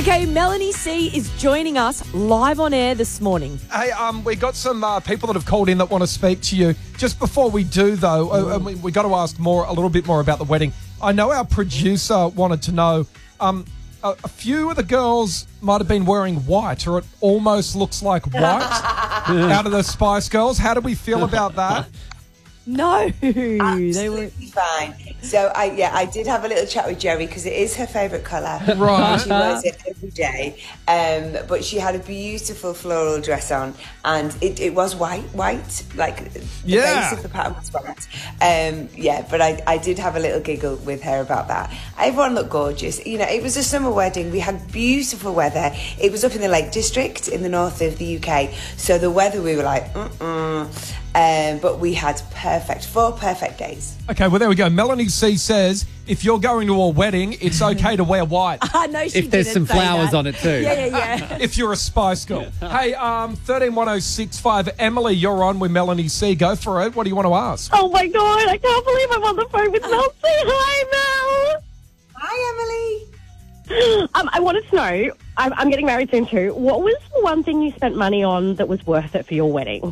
Okay, Melanie C is joining us live on air this morning. Hey, we got some people that have called in that want to speak to you. Just before we do, though, we got to ask a little bit more about the wedding. I know our producer wanted to know, a few of the girls might have been wearing white, or it almost looks like white out of the Spice Girls. How do we feel about that? No, Absolutely fine. So I did have a little chat with Jerry because it is her favourite colour. Right. She wears it every day. But she had a beautiful floral dress on, and it was white, like the base of the pattern was white. But I did have a little giggle with her about that. Everyone looked gorgeous. You know, it was a summer wedding. We had beautiful weather. It was up in the Lake District in the north of the UK. So the weather, we were like, but we had 4 perfect days. Okay, well, there we go. Melanie C says, if you're going to a wedding, it's okay to wear white. No, she if there's some flowers on it too. Yeah. If you're a Spice Girl. Hey, 131065, Emily, you're on with Melanie C. Go for it. What do you want to ask? Oh, my God. I can't believe I'm on the phone with Mel C. Hi, Mel. Hi, Emily. I wanted to know, I'm getting married soon too. What was the one thing you spent money on that was worth it for your wedding?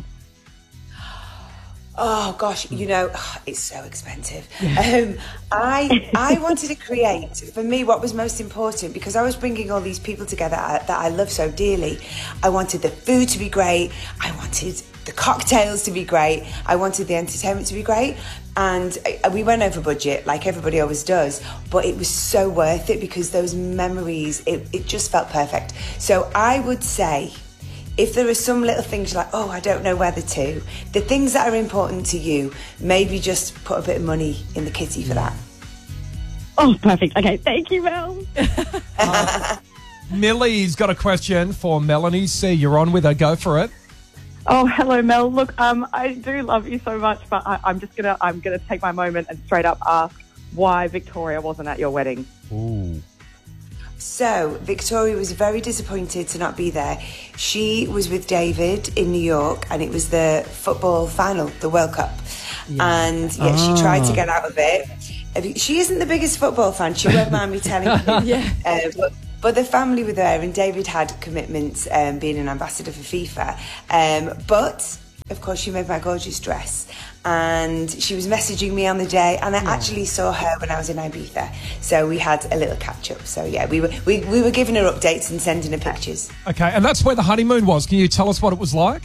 Oh gosh, you know, it's so expensive. I wanted to create, for me, what was most important, because I was bringing all these people together that I love so dearly. I wanted the food to be great. I wanted the cocktails to be great. I wanted the entertainment to be great. And we went over budget, like everybody always does, but it was so worth it because those memories, it just felt perfect. So I would say, if there are some little things you're like, oh, I don't know whether to, the things that are important to you, maybe just put a bit of money in the kitty for that. Oh, perfect. Okay, thank you, Mel. Millie's got a question for Melanie C. You're on with her. Go for it. Oh, hello, Mel. Look, I do love you so much, but I'm gonna take my moment and straight up ask why Victoria wasn't at your wedding. Ooh. So, Victoria was very disappointed to not be there. She was with David in New York, and it was the football final, the World Cup. Yeah. And she tried to get out of it. She isn't the biggest football fan, she won't mind me telling you. But the family were there, and David had commitments being an ambassador for FIFA. But, of course, she made my gorgeous dress. And she was messaging me on the day, and I actually saw her when I was in Ibiza. So we had a little catch up. So yeah, we were giving her updates and sending her pictures. Okay, and that's where the honeymoon was. Can you tell us what it was like?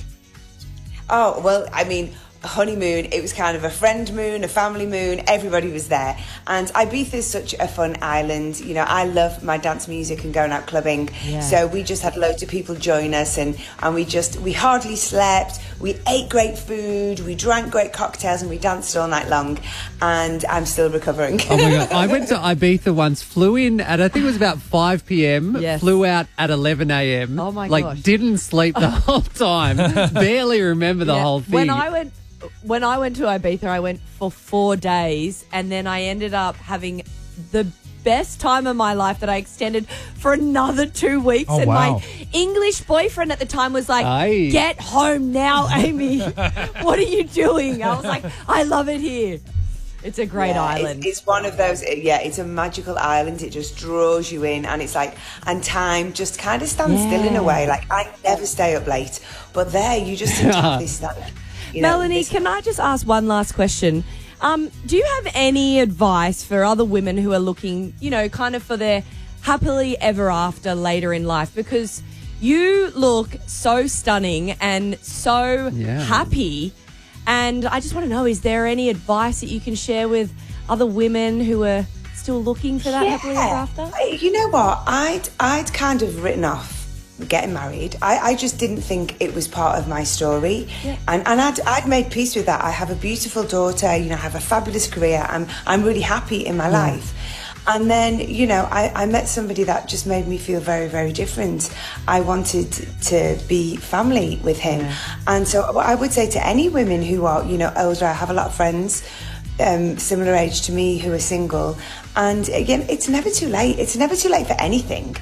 Oh, well, I mean, a honeymoon, it was kind of a friend moon, a family moon, everybody was there. And Ibiza is such a fun island. You know, I love my dance music and going out clubbing. Yeah. So we just had loads of people join us, and we hardly slept. We ate great food, we drank great cocktails, and we danced all night long. And I'm still recovering. Oh my God. I went to Ibiza once, flew in at, I think it was about 5 p.m, flew out at 11 a.m. Oh my gosh. Like, didn't sleep the whole time. Barely remember the whole thing. When I went to Ibiza, I went for 4 days, and then I ended up having the best time of my life that I extended for another 2 weeks. Oh, and wow. my English boyfriend at the time was like, get home now, Amy. What are you doing? I was like, I love it here. It's a great island. It's one of those, it's a magical island. It just draws you in, and it's like, and time just kind of stands still in a way. Like, I never stay up late, but there you just seem to have this stuff. Melanie, can I just ask one last question? Do you have any advice for other women who are looking, kind of for their happily ever after later in life? Because you look so stunning and so happy. And I just want to know, is there any advice that you can share with other women who are still looking for that happily ever after? You know what? I'd kind of written off getting married. I just didn't think it was part of my story. And I'd made peace with that. I have a beautiful daughter, I have a fabulous career. I'm really happy in my life. And then, I met somebody that just made me feel very, very different. I wanted to be family with him. And so I would say to any women who are, older, I have a lot of friends similar age to me who are single, and again, it's never too late. It's never too late for anything.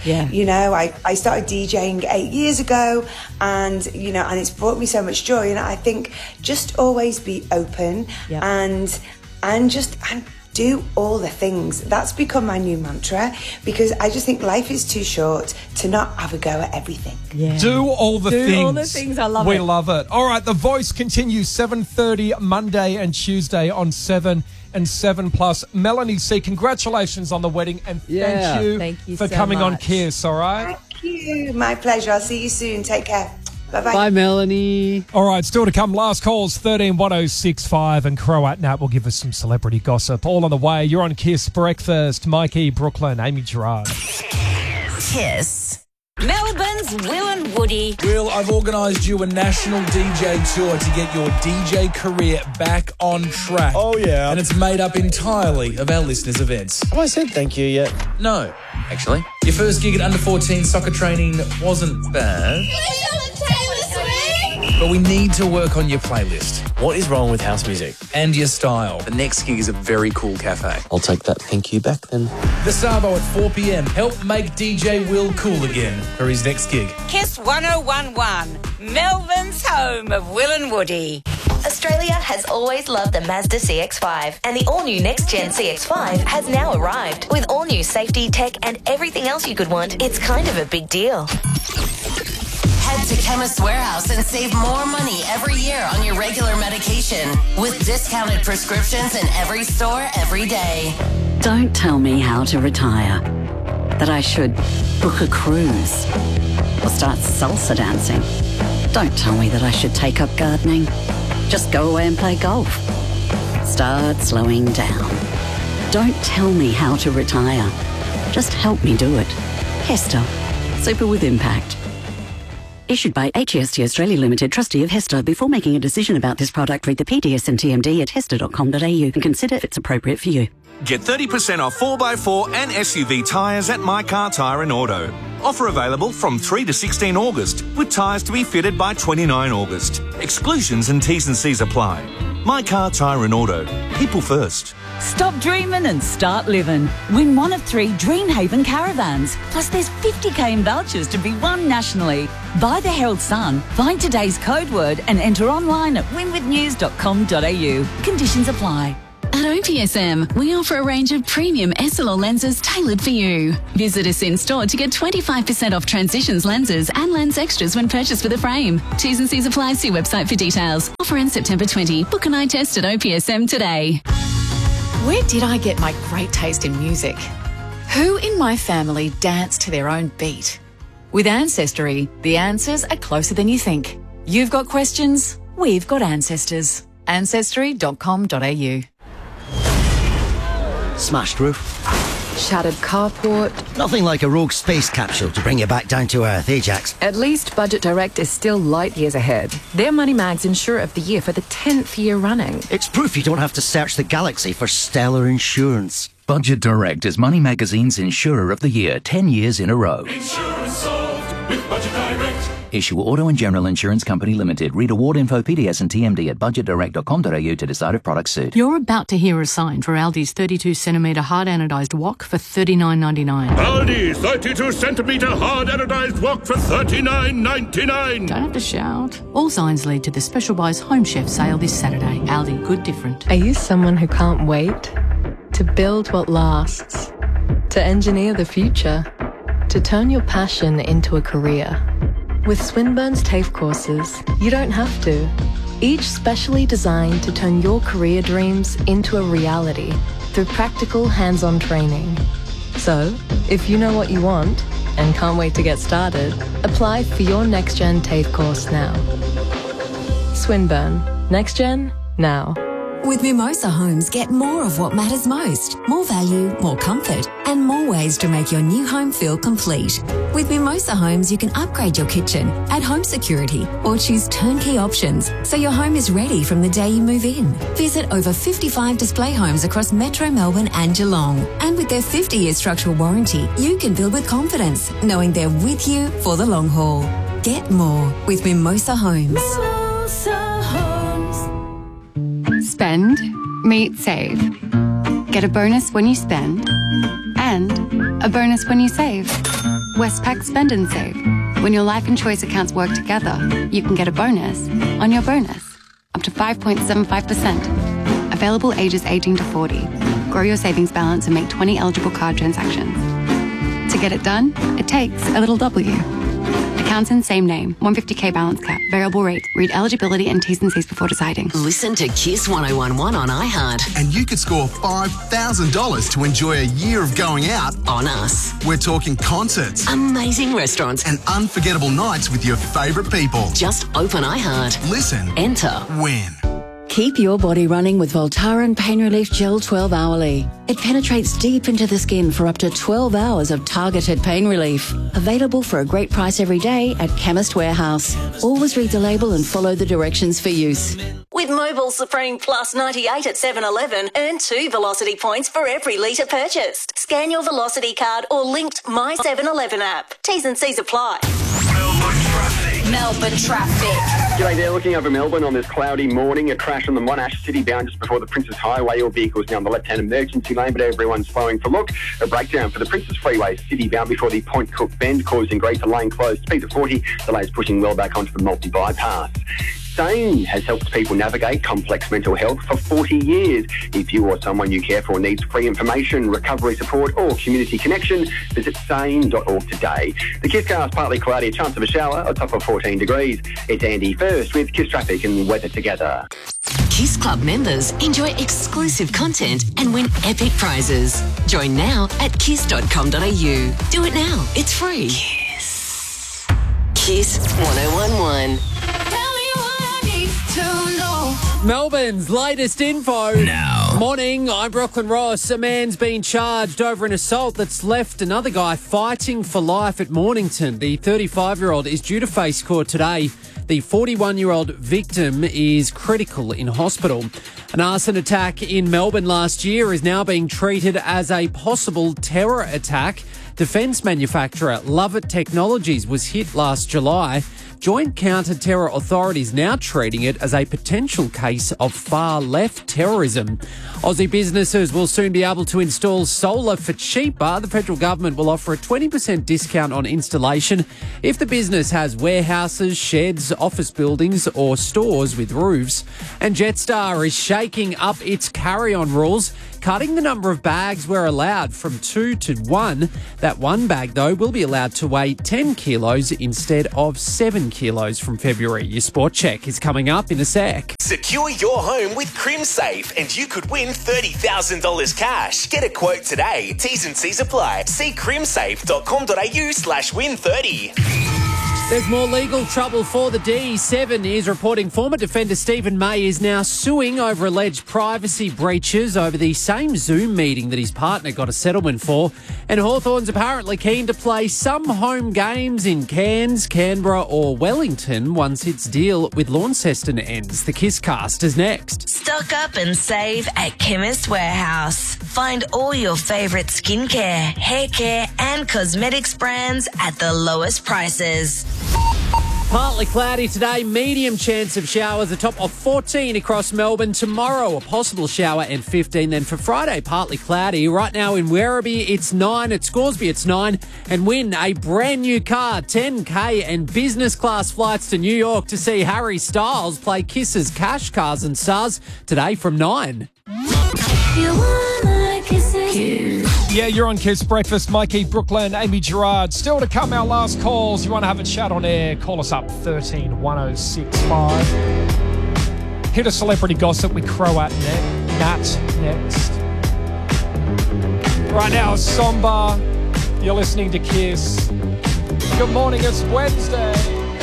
I started DJing 8 years ago, and and it's brought me so much joy. And I think just always be open and do all the things. That's become my new mantra, because I just think life is too short to not have a go at everything. Yeah. Do all the things. Do all the things. I love it. We love it. All right, The Voice continues 7:30 Monday and Tuesday on 7 and 7+. Melanie C, congratulations on the wedding, and thank you for so coming on much. Kiss, all right? Thank you. My pleasure. I'll see you soon. Take care. Bye-bye. Bye, Melanie. All right, still to come. Last calls 131065, and Croat Nat will give us some celebrity gossip. All on the way. You're on Kiss Breakfast. Mikey, Brooklyn, Amy Gerard. Kiss. Melbourne's Will and Woody. Will, I've organised you a national DJ tour to get your DJ career back on track. Oh, yeah. And it's made up entirely of our listeners' events. Have I said thank you yet? No, actually. Your first gig at under 14 soccer training wasn't bad. But we need to work on your playlist. What is wrong with house music? And your style. The next gig is a very cool cafe. I'll take that thank you back then. The Sabo at 4 p.m. Help make DJ Will cool again for his next gig. Kiss 1011. Melbourne's home of Will and Woody. Australia has always loved the Mazda CX-5, and the all-new next-gen CX-5 has now arrived. With all-new safety, tech, and everything else you could want, it's kind of a big deal. Head to Chemist Warehouse and save more money every year on your regular medication with discounted prescriptions in every store every day. Don't tell me how to retire. That I should book a cruise or start salsa dancing. Don't tell me that I should take up gardening. Just go away and play golf. Start slowing down. Don't tell me how to retire. Just help me do it. Hester. Super with impact. Issued by HEST Australia Limited, trustee of Hester. Before making a decision about this product, read the PDS and TMD at hester.com.au and consider if it's appropriate for you. Get 30% off 4x4 and SUV tyres at My Car Tyre and Auto. Offer available from 3 to 16 August, with tyres to be fitted by 29 August. Exclusions and T's and C's apply. My Car Tyre and Auto. People first. Stop dreaming and start living. Win one of 3 Dreamhaven caravans. Plus there's 50k in vouchers to be won nationally. Buy the Herald Sun, find today's code word and enter online at winwithnews.com.au. Conditions apply. At OPSM, we offer a range of premium SLR lenses tailored for you. Visit us in store to get 25% off Transitions lenses and lens extras when purchased with a frame. T's and C's apply. See website for details. Offer ends September 20. Book an eye test at OPSM today. Where did I get my great taste in music? Who in my family danced to their own beat? With Ancestry, the answers are closer than you think. You've got questions, we've got ancestors. Ancestry.com.au. Smashed roof. Shattered carport. Nothing like a rogue space capsule to bring you back down to earth, Ajax. At least Budget Direct is still light years ahead. They're Money Mag's Insurer of the Year for the 10th year running. It's proof you don't have to search the galaxy for stellar insurance. Budget Direct is Money Magazine's Insurer of the Year 10 years in a row. Insurance solved with Budget Direct. Issue Auto and General Insurance Company Limited. Read award info, PDS and TMD at budgetdirect.com.au to decide if products suit. You're about to hear a sign for Aldi's 32cm hard anodised wok for $39.99. Aldi 32cm hard anodised wok for $39.99. Don't have to shout. All signs lead to the Special Buys Home Chef sale this Saturday. Aldi, good different. Are you someone who can't wait? To build what lasts? To engineer the future? To turn your passion into a career? With Swinburne's TAFE courses, you don't have to. Each specially designed to turn your career dreams into a reality through practical hands-on training. So, if you know what you want and can't wait to get started, apply for your Next Gen TAFE course now. Swinburne. Next Gen, now. With Mimosa Homes, get more of what matters most. More value, more comfort, and more ways to make your new home feel complete. With Mimosa Homes, you can upgrade your kitchen, add home security, or choose turnkey options so your home is ready from the day you move in. Visit over 55 display homes across Metro Melbourne and Geelong. And with their 50-year structural warranty, you can build with confidence, knowing they're with you for the long haul. Get more with Mimosa Homes. Mimosa Homes. Spend, meet, save. Get a bonus when you spend and a bonus when you save. Westpac Spend and Save. When your life and choice accounts work together, you can get a bonus on your bonus, up to 5.75%. Available ages 18 to 40. grow your savings balance and make 20 eligible card transactions. To get it done, it takes a little W. Accounts in same name, 150k balance cap, variable rate. Read eligibility and T's and C's before deciding. Listen to Kiss 1011 on iHeart. And you could score $5,000 to enjoy a year of going out On us. We're talking concerts, Amazing restaurants. and unforgettable nights with your favourite people. Just open iHeart. Listen, Enter. win. Keep your body running with Voltaren Pain Relief Gel 12 Hourly. It penetrates deep into the skin for up to 12 hours of targeted pain relief. Available for a great price every day at Chemist Warehouse. Always read the label and follow the directions for use. With Mobile Supreme Plus 98 at 7-Eleven, earn 2 Velocity points for every litre purchased. Scan your Velocity card or linked My 7-Eleven app. T's and C's apply. Melbourne traffic. G'day there, looking over Melbourne on this cloudy morning. A crash on the Monash City bound just before the Princess Highway. All vehicles now on the left-hand emergency lane, but everyone's slowing for look. A breakdown for the Princess Freeway City bound before the Point Cook Bend, causing Greater Lane closed. Speed of 40, delays pushing well back onto the multi-bypass. SANE has helped people navigate complex mental health for 40 years. If you or someone you care for needs free information, recovery support or community connection, visit sane.org today. The Kiss car is partly cloudy, a chance of a shower, a top of 14 degrees. It's Andy first with Kiss Traffic and weather together. Kiss Club members enjoy exclusive content and win epic prizes. Join now at kiss.com.au. Do it now. It's free. Kiss 1011. Melbourne's latest info. Now. Morning, I'm Brooklyn Ross. A man's been charged over an assault that's left another guy fighting for life at Mornington. The 35-year-old is due to face court today. The 41-year-old victim is critical in hospital. An arson attack in Melbourne last year is now being treated as a possible terror attack. Defence manufacturer Lovett Technologies was hit last July. Joint Counter-Terror Authorities now treating it as a potential case of far-left terrorism. Aussie businesses will soon be able to install solar for cheaper. The federal government will offer a 20% discount on installation if the business has warehouses, sheds, office buildings or stores with roofs. And Jetstar is shaking up its carry-on rules, cutting the number of bags we're allowed from 2 to 1. That one bag, though, will be allowed to weigh 10 kilos instead of 7 kilos from February. Your sport check is coming up in a sec. Secure your home with CrimSafe and you could win $30,000 cash. Get a quote today. T's and C's apply. See crimsafe.com.au/win30. There's more legal trouble for the D7 is reporting former defender Stephen May is now suing over alleged privacy breaches over the same Zoom meeting that his partner got a settlement for. And Hawthorn's apparently keen to play some home games in Cairns, Canberra or Wellington once its deal with Launceston ends. The Kisscast is next. Stock up and save at Chemist Warehouse. Find all your favourite skincare, hair care and cosmetics brands at the lowest prices. Partly cloudy today, medium chance of showers, a top of 14 across Melbourne. Tomorrow, a possible shower and 15. Then for Friday, partly cloudy. Right now in Werribee, it's 9. At Scoresby, it's 9. And win a brand new car, 10K and business class flights to New York to see Harry Styles play Kiss's Cash Cars and Stars today from 9. Yeah, you're on Kiss Breakfast. Mikey, Brooklyn, Amy Gerard. Still to come, our last calls. You want to have a chat on air, call us up 131065. Hit a celebrity gossip with Croat Nat next. Right now, Somber. You're listening to Kiss. Good morning, it's Wednesday.